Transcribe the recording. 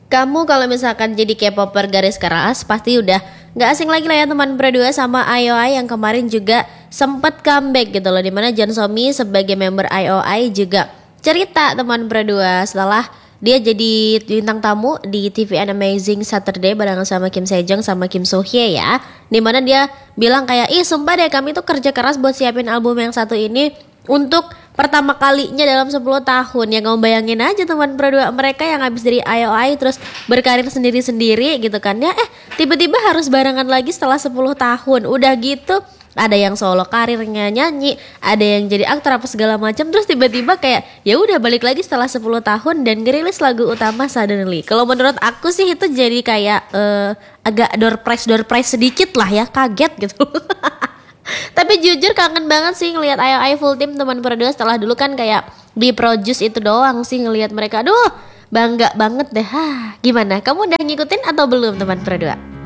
Kamu kalau misalkan jadi K-popper garis keras pasti udah nggak asing lagi lah ya teman berdua sama IOI yang kemarin juga sempat comeback gitu loh, dimana Jeon Somi sebagai member IOI juga cerita teman berdua setelah dia jadi bintang tamu di TVN Amazing Saturday barengan sama Kim Sejong sama Kim So Hye ya, dimana dia bilang kayak ih sumpah deh kami tuh kerja keras buat siapin album yang satu ini untuk pertama kalinya dalam 10 tahun. Ya kamu bayangin aja teman berdua mereka yang habis dari IOI terus berkarir sendiri-sendiri gitu kan ya, tiba-tiba harus barengan lagi setelah 10 tahun. Udah gitu ada yang solo karirnya nyanyi, ada yang jadi aktor apa segala macam, terus tiba-tiba kayak ya udah balik lagi setelah 10 tahun dan ngerilis lagu utama Suddenly. Kalau menurut aku sih itu jadi kayak agak door prize sedikit lah ya, kaget gitu. Tapi jujur kangen banget sih ngelihat IOI full team teman berdua, setelah dulu kan kayak di produce itu doang sih ngelihat mereka. Aduh, bangga banget deh. Gimana? Kamu udah ngikutin atau belum teman berdua?